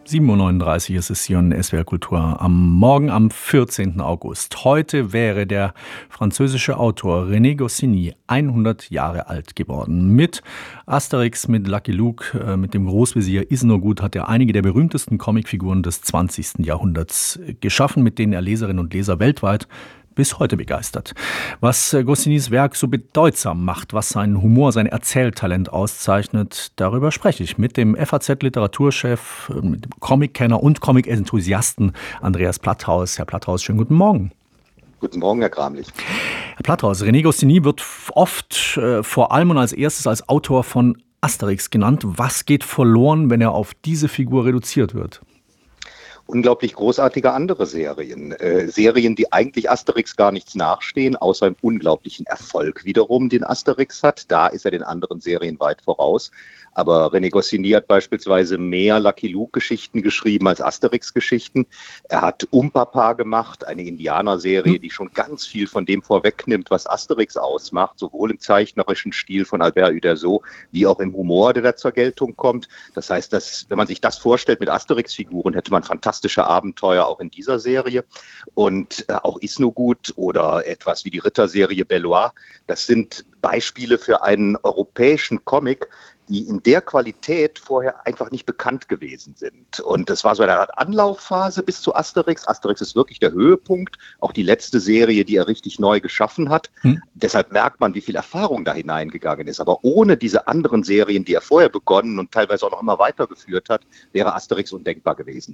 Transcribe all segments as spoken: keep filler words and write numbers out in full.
sieben Uhr neununddreißig ist es hier in S W R Kultur am Morgen am vierzehnten August. Heute wäre der französische Autor René Goscinny hundert Jahre alt geworden. Mit Asterix, mit Lucky Luke, mit dem Großvezier Isnogut hat er einige der berühmtesten Comicfiguren des zwanzigsten Jahrhunderts geschaffen, mit denen er Leserinnen und Leser weltweit bis heute begeistert. Was Goscinnys Werk so bedeutsam macht, was seinen Humor, sein Erzähltalent auszeichnet, darüber spreche ich mit dem F A Z-Literaturchef, mit dem Comic-Kenner und Comic-Enthusiasten Andreas Platthaus. Herr Platthaus, schönen guten Morgen. Guten Morgen, Herr Kramlich. Herr Platthaus, René Goscinny wird oft äh, vor allem und als erstes als Autor von Asterix genannt. Was geht verloren, wenn er auf diese Figur reduziert wird? Unglaublich großartige andere Serien. Äh, Serien, die eigentlich Asterix gar nichts nachstehen, außer im unglaublichen Erfolg wiederum, den Asterix hat. Da ist er den anderen Serien weit voraus. Aber René Goscinny hat beispielsweise mehr Lucky Luke-Geschichten geschrieben als Asterix-Geschichten. Er hat Umpapa gemacht, eine Indianerserie, die schon ganz viel von dem vorwegnimmt, was Asterix ausmacht, sowohl im zeichnerischen Stil von Albert Uderzo, wie auch im Humor, der da zur Geltung kommt. Das heißt, dass, wenn man sich das vorstellt mit Asterix-Figuren, hätte man fantastische Abenteuer auch in dieser Serie. Und äh, auch Isnogut oder etwas wie die Ritterserie Bellois, das sind Beispiele für einen europäischen Comic, die in der Qualität vorher einfach nicht bekannt gewesen sind. Und das war so eine Art Anlaufphase bis zu Asterix. Asterix ist wirklich der Höhepunkt, auch die letzte Serie, die er richtig neu geschaffen hat. Hm. Deshalb merkt man, wie viel Erfahrung da hineingegangen ist. Aber ohne diese anderen Serien, die er vorher begonnen und teilweise auch noch immer weitergeführt hat, wäre Asterix undenkbar gewesen.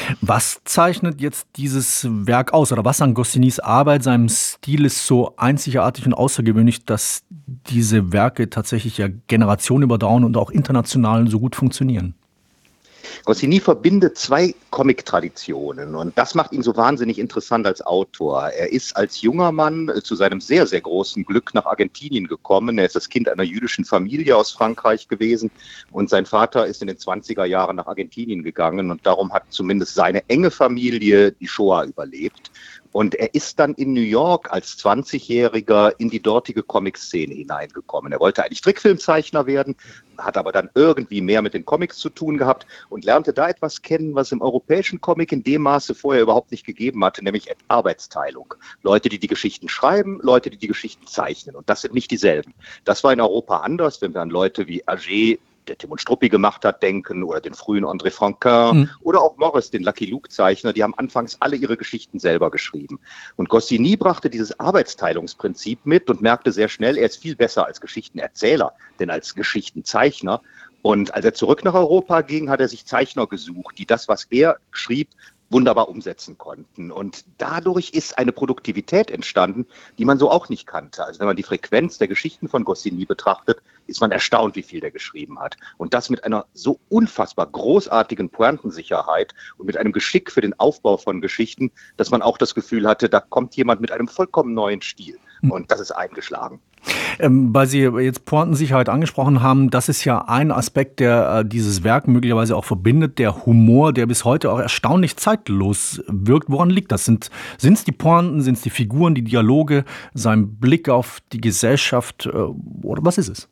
Was zeichnet jetzt dieses Werk aus? Oder was an Goscinnys Arbeit, seinem Stil ist so einzigartig und außergewöhnlich, dass diese Werke tatsächlich ja Generationen überdauern und auch international so gut funktionieren? Goscinny verbindet zwei Comic-Traditionen und das macht ihn so wahnsinnig interessant als Autor. Er ist als junger Mann zu seinem sehr, sehr großen Glück nach Argentinien gekommen. Er ist das Kind einer jüdischen Familie aus Frankreich gewesen und sein Vater ist in den zwanziger Jahren nach Argentinien gegangen und darum hat zumindest seine enge Familie die Shoah überlebt. Und er ist dann in New York als zwanzigjähriger in die dortige Comic-Szene hineingekommen. Er wollte eigentlich Trickfilmzeichner werden, hat aber dann irgendwie mehr mit den Comics zu tun gehabt und lernte da etwas kennen, was im europäischen Comic in dem Maße vorher überhaupt nicht gegeben hatte, nämlich Arbeitsteilung. Leute, die die Geschichten schreiben, Leute, die die Geschichten zeichnen. Und das sind nicht dieselben. Das war in Europa anders, wenn wir an Leute wie Hergé, der Tim und Struppi gemacht hat, denken, oder den frühen André Franquin mhm. oder auch Morris, den Lucky Luke-Zeichner, die haben anfangs alle ihre Geschichten selber geschrieben. Und Goscinny brachte dieses Arbeitsteilungsprinzip mit und merkte sehr schnell, er ist viel besser als Geschichtenerzähler, denn als Geschichtenzeichner. Und als er zurück nach Europa ging, hat er sich Zeichner gesucht, die das, was er schrieb, wunderbar umsetzen konnten. Und dadurch ist eine Produktivität entstanden, die man so auch nicht kannte. Also wenn man die Frequenz der Geschichten von Goscinny betrachtet, ist man erstaunt, wie viel der geschrieben hat. Und das mit einer so unfassbar großartigen Pointensicherheit und mit einem Geschick für den Aufbau von Geschichten, dass man auch das Gefühl hatte, da kommt jemand mit einem vollkommen neuen Stil. Und das ist eingeschlagen. Ähm, weil Sie jetzt Pointensicherheit angesprochen haben, das ist ja ein Aspekt, der äh, dieses Werk möglicherweise auch verbindet, der Humor, der bis heute auch erstaunlich zeitlos wirkt. Woran liegt das? Sind es die Pointen, sind es die Figuren, die Dialoge, sein Blick auf die Gesellschaft äh, oder was ist es?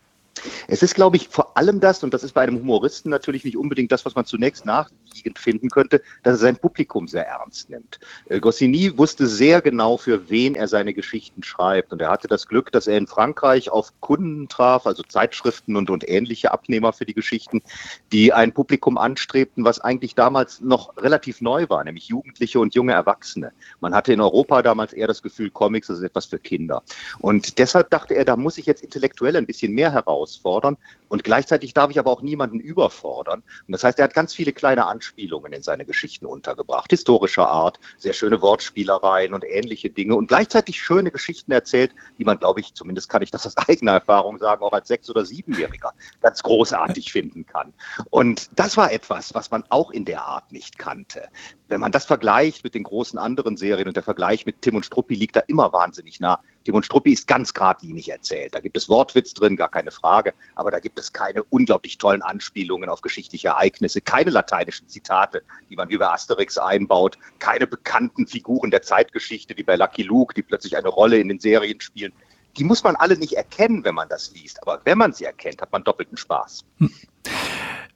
Es ist, glaube ich, vor allem das, und das ist bei einem Humoristen natürlich nicht unbedingt das, was man zunächst nachliegend finden könnte, dass er sein Publikum sehr ernst nimmt. Äh, Goscinny wusste sehr genau, für wen er seine Geschichten schreibt. Und er hatte das Glück, dass er in Frankreich auf Kunden traf, also Zeitschriften und, und ähnliche Abnehmer für die Geschichten, die ein Publikum anstrebten, was eigentlich damals noch relativ neu war, nämlich Jugendliche und junge Erwachsene. Man hatte in Europa damals eher das Gefühl, Comics, das ist etwas für Kinder. Und deshalb dachte er, da muss ich jetzt intellektuell ein bisschen mehr heraus herausfordern und gleichzeitig darf ich aber auch niemanden überfordern. Und das heißt, er hat ganz viele kleine Anspielungen in seine Geschichten untergebracht, historischer Art, sehr schöne Wortspielereien und ähnliche Dinge und gleichzeitig schöne Geschichten erzählt, die man, glaube ich, zumindest kann ich das aus eigener Erfahrung sagen, auch als Sechs- oder Siebenjähriger ganz großartig finden kann. Und das war etwas, was man auch in der Art nicht kannte. Wenn man das vergleicht mit den großen anderen Serien und der Vergleich mit Tim und Struppi liegt da immer wahnsinnig nah. Tim und Struppi ist ganz geradlinig erzählt. Da gibt es Wortwitz drin, gar keine Frage, aber da gibt es keine unglaublich tollen Anspielungen auf geschichtliche Ereignisse, keine lateinischen Zitate, die man wie bei Asterix einbaut, keine bekannten Figuren der Zeitgeschichte wie bei Lucky Luke, die plötzlich eine Rolle in den Serien spielen. Die muss man alle nicht erkennen, wenn man das liest, aber wenn man sie erkennt, hat man doppelten Spaß. Hm.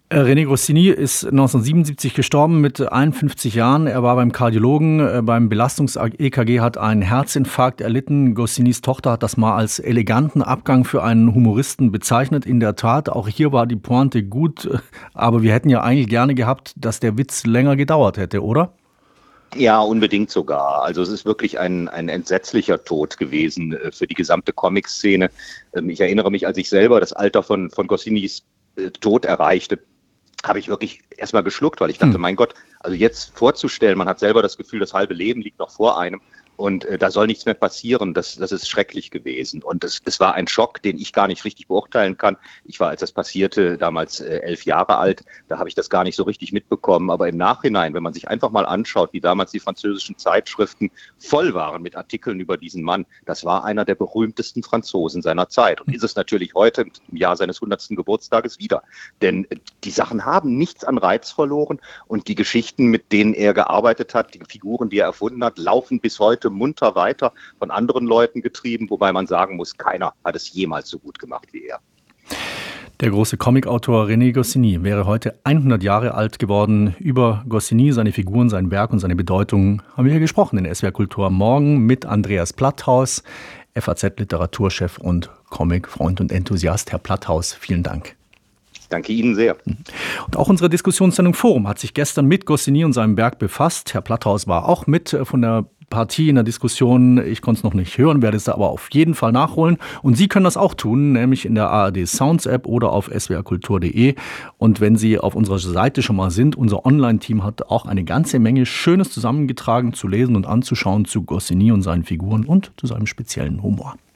René Goscinny ist neunzehnhundertsiebenundsiebzig gestorben mit einundfünfzig Jahren. Er war beim Kardiologen, beim Belastungs-E K G, hat einen Herzinfarkt erlitten. Goscinnys Tochter hat das mal als eleganten Abgang für einen Humoristen bezeichnet. In der Tat, auch hier war die Pointe gut, aber wir hätten ja eigentlich gerne gehabt, dass der Witz länger gedauert hätte, oder? Ja, unbedingt sogar. Also es ist wirklich ein, ein entsetzlicher Tod gewesen für die gesamte Comic-Szene. Ich erinnere mich, als ich selber das Alter von, von Goscinnys Tod erreichte, habe ich wirklich erstmal geschluckt, weil ich dachte, hm. mein Gott, also jetzt vorzustellen, man hat selber das Gefühl, das halbe Leben liegt noch vor einem. Und äh, da soll nichts mehr passieren. Das, das ist schrecklich gewesen. Und es, es war ein Schock, den ich gar nicht richtig beurteilen kann. Ich war, als das passierte, damals äh, elf Jahre alt. Da habe ich das gar nicht so richtig mitbekommen. Aber im Nachhinein, wenn man sich einfach mal anschaut, wie damals die französischen Zeitschriften voll waren mit Artikeln über diesen Mann, das war einer der berühmtesten Franzosen seiner Zeit. Und ist es natürlich heute im Jahr seines hundertsten Geburtstages wieder. Denn äh, die Sachen haben nichts an Reiz verloren. Und die Geschichten, mit denen er gearbeitet hat, die Figuren, die er erfunden hat, laufen bis heute munter weiter, von anderen Leuten getrieben, wobei man sagen muss, keiner hat es jemals so gut gemacht wie er. Der große Comicautor René Goscinny wäre heute hundert Jahre alt geworden. Über Goscinny, seine Figuren, sein Werk und seine Bedeutung haben wir hier gesprochen in S W R Kultur am Morgen mit Andreas Platthaus, F A Z-Literaturchef und Comic-Freund und Enthusiast. Herr Platthaus, vielen Dank. Danke Ihnen sehr. Und auch unsere Diskussionssendung Forum hat sich gestern mit Goscinny und seinem Werk befasst. Herr Platthaus war auch mit von der Partie in der Diskussion. Ich konnte es noch nicht hören, werde es aber auf jeden Fall nachholen. Und Sie können das auch tun, nämlich in der A R D Sounds App oder auf s w r kultur punkt d e. Und wenn Sie auf unserer Seite schon mal sind, unser Online-Team hat auch eine ganze Menge Schönes zusammengetragen zu lesen und anzuschauen zu Goscinny und seinen Figuren und zu seinem speziellen Humor.